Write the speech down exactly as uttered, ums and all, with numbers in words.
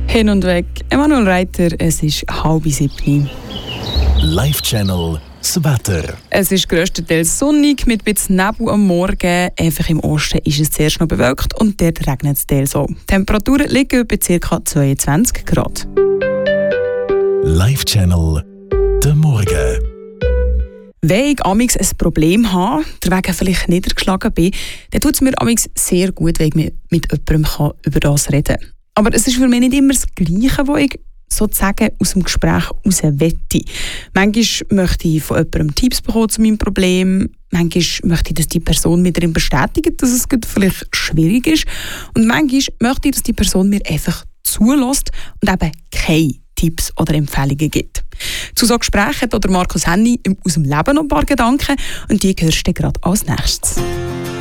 Hin und weg. Emanuel Reiter, es ist halb sieben. Live-Channel das Wetter. Es ist grösstenteils sonnig mit ein bisschen Nebel am Morgen. Einfach im Osten ist es zuerst noch bewölkt und dort regnet es teils auch. Die Temperaturen liegen bei ca. zweiundzwanzig Grad. Live-Channel der Morgen. Wenn ich amigs ein Problem habe, deswegen vielleicht niedergeschlagen bin, dann tut es mir amigs sehr gut, wenn ich mit jemandem über das reden kann. Aber es ist für mich nicht immer das Gleiche, was ich sozusagen aus dem Gespräch heraus wette. Manchmal möchte ich von jemandem Tipps bekommen zu meinem Problem. Manchmal möchte ich, dass die Person mir darin bestätigt, dass es vielleicht schwierig ist. Und manchmal möchte ich, dass die Person mir einfach zulässt und eben keine Tipps oder Empfehlungen gibt. Zu so Gesprächen hat oder Markus Henny aus dem Leben noch ein paar Gedanken und die hörst du gerade als nächstes.